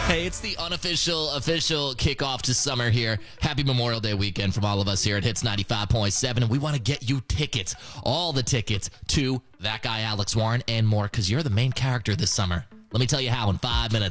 Hey, it's the official kickoff to summer here. Happy Memorial Day weekend from all of us here at Hits 95.7. And we want to get you tickets, all the tickets to That Guy Alex Warren and more, because you're the main character this summer. Let me tell you how in 5 minutes.